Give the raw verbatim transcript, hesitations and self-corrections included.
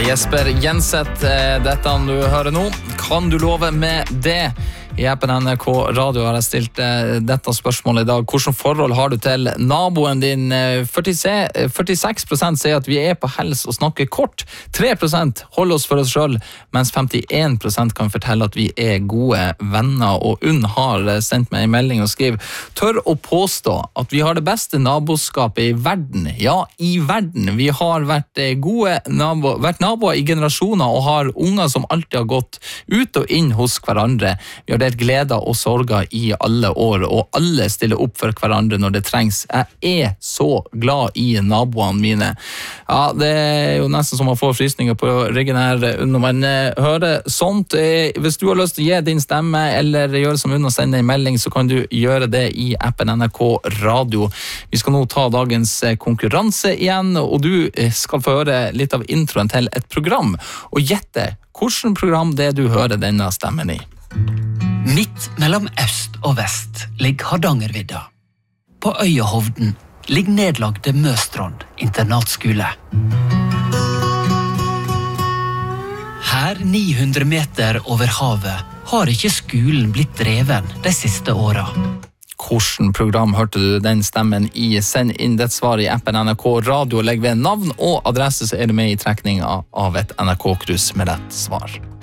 Jesper Jenseth, dette du hører nå. Kan du love med det? I appen N R K Radio har jeg stilt dette spørsmålet i dag. Hvordan forhold har du til naboen din? førtiseks prosent sier at vi er på hels og snakker kort. tre prosent holder oss for oss selv, mens femtien prosent kan fortelle at vi er gode venner. Og Unn har sendt meg en melding og skriver: tør å påstå at vi har det beste naboskapet i verden. Ja, i verden. Vi har vært gode naboer, vært naboer i generasjoner og har unger som alltid har gått ut og inn hos hverandre. Vi har gleder og sorger i alle år, og alle stiller opp for hverandre når det trengs. Jeg er så glad i naboene mine. Ja, det er jo nesten som å få frysninger på ryggen her når man hører sånt. Hvis du har lyst til å gi din stemme, eller gjøre som Unn og sende en melding, så kan du gjøre det i appen N R K Radio. Vi skal nå ta dagens konkurranse igjen, og du skal få høre litt av introen til et program, og gjette hvilket program det du hører denne stemmen i. Midt mellom øst og vest ligger Hardangervidda. På øya Hovden ligger nedlagte Møstrand internatskole. Her ni hundre meter over havet har ikke skolen blitt dreven de siste åra. Hvilket program hørte du den stemmen i? Send inn det svaret i appen N R K Radio. Legg ved navn og adresse, så er du med i trekning av et N R K-krus med rett svar.